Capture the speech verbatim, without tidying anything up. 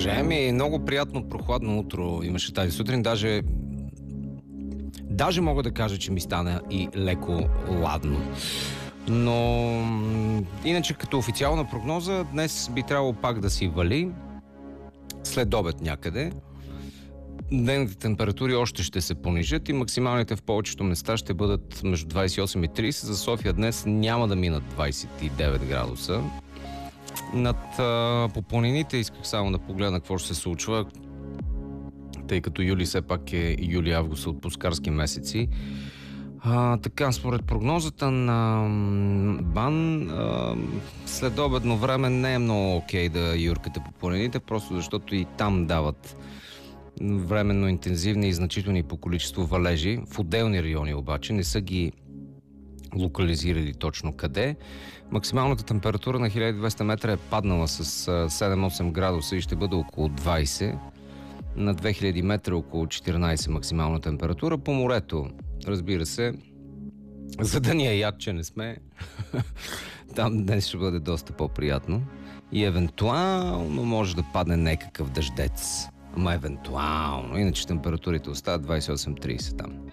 кажа. Еми, много приятно прохладно утро имаше тази сутрин. Даже, даже мога да кажа, че ми стана и леко ладно. Но иначе като официална прогноза, днес би трябвало пак да си вали. След обед някъде. Дневните температури още ще се понижат и максималните в повечето места ще бъдат между двадесет и осем и тридесет. За София днес няма да минат двадесет и девет градуса. Над а, по планините исках само да погледна какво ще се случва, тъй като юли все пак е юли-август са отпускарски месеци. А, така, според прогнозата на БАН, а, следобедно време не е много окей да юркате по планините, просто защото и там дават временно интензивни и значителни по количество валежи. В отделни райони обаче не са ги локализирали точно къде. Максималната температура на хиляда и двеста метра е паднала с седем-осем градуса и ще бъде около двадесет. На две хиляди метра около четиринадесет максимална температура. По морето, разбира се, за да ни е яд, че не сме, там днес ще бъде доста по-приятно. И евентуално може да падне някакъв дъждец. Ама евентуално. Иначе температурите остават двадесет и осем тридесет там.